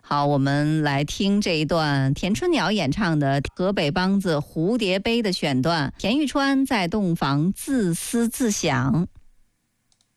好，我们来听这一段田春鸟演唱的河北梆子《蝴蝶杯》的选段，田玉川在洞房自思自想。